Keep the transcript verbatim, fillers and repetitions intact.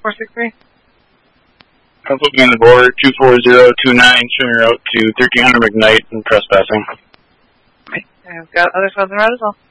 four six three. I was looking at the board, two four zero two nine, showing her out to thirteen hundred McKnight and trespassing. Right. I've got other southern route as well.